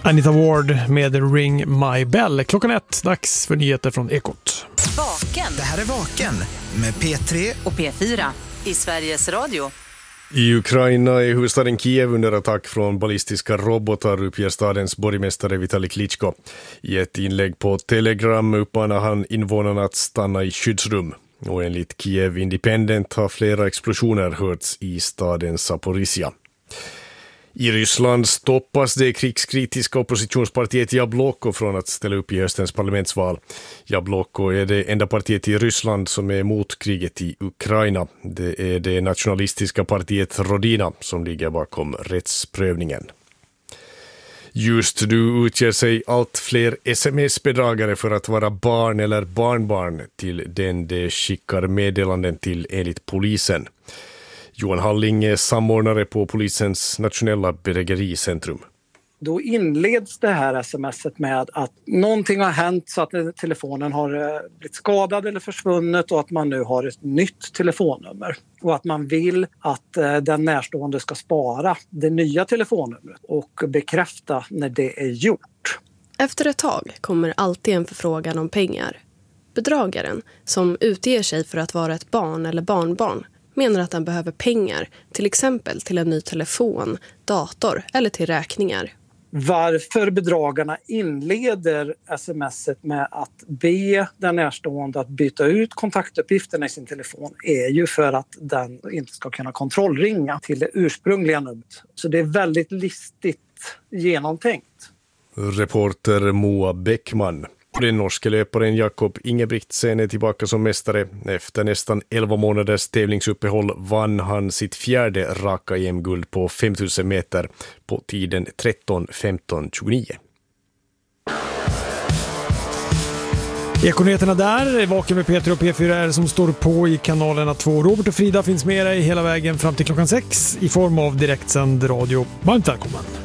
Anita Ward med Ring My Bell. Klockan 1, dags för nyheter från Ekot. Vaken. Det här är Vaken med P3 och P4 i Sveriges Radio. I Ukraina är huvudstaden Kiev under attack från ballistiska robotar, uppger stadens borgmästare Vitali Klitschko. I ett inlägg på Telegram uppmanar han invånarna att stanna i skyddsrum. Och enligt Kiev Independent har flera explosioner hörts i staden Zaporizjzja. I Ryssland stoppas det krigskritiska oppositionspartiet Jabloko från att ställa upp i höstens parlamentsval. Jabloko är det enda partiet i Ryssland som är emot kriget i Ukraina. Det är det nationalistiska partiet Rodina som ligger bakom rättsprövningen. Just nu utger sig allt fler sms-bedragare för att vara barn eller barnbarn till den de skickar meddelanden till enligt polisen. Johan Halling är samordnare på polisens nationella bedrägericentrum. Då inleds det här sms:et med att någonting har hänt så att telefonen har blivit skadad eller försvunnit och att man nu har ett nytt telefonnummer. Och att man vill att den närstående ska spara det nya telefonnumret och bekräfta när det är gjort. Efter ett tag kommer alltid en förfrågan om pengar. Bedragaren, som utger sig för att vara ett barn eller barnbarn, menar att han behöver pengar, till exempel till en ny telefon, dator eller till räkningar. Varför bedragarna inleder sms:et med att be den närstående att byta ut kontaktuppgifterna i sin telefon är ju för att den inte ska kunna kontrollringa till det ursprungliga numret. Så det är väldigt listigt genomtänkt. Reporter Moa Bäckman. Den norske löparen Jakob Ingebrigtsen är tillbaka som mästare. Efter nästan 11 månaders tävlingsuppehåll vann han sitt fjärde raka EM-guld på 5000 meter på tiden 13:15:29. Ekonyheterna där, Vaken med Peter och P4 är som står på i kanalerna 2. Robert och Frida finns med dig hela vägen fram till klockan 6 i form av direktsänd radio. Varmt välkommen!